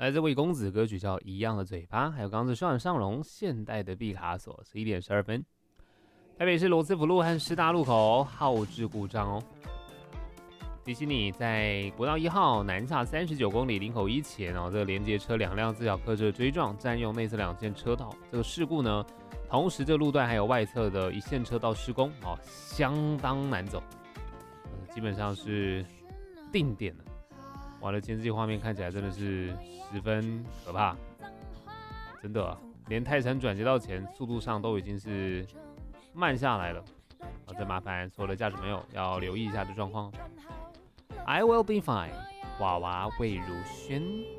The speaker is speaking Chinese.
来自魏公子歌曲叫《一样的嘴巴》，还有刚刚是双人上龙现代的毕卡索11:12。台北市罗斯福路和师大路口号志故障哦。提醒你，在国道1号南下39公里林口一前哦，这个连接车2辆自小客车追撞，占用内侧2线车道。这个事故呢，同时这个路段还有外侧的1线车道施工哦，相当难走，基本上是定点了。完了，监视器画面看起来真的是十分可怕，真的啊，连泰山转接道前速度上都已经是慢下来了。好，再麻烦所有的驾驶朋友要留意一下这状况。I will be fine，娃娃魏如萱。